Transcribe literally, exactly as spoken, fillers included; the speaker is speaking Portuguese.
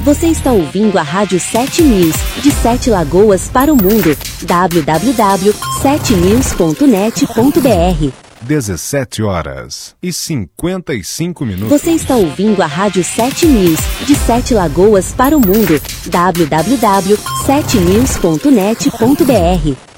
Você está ouvindo a Rádio sete News, de Sete Lagoas para o mundo. w w w ponto sete news ponto net ponto b r. dezessete horas e cinquenta e cinco minutos. Você está ouvindo a Rádio sete News, de Sete Lagoas para o mundo. w w w ponto sete news ponto net ponto b r.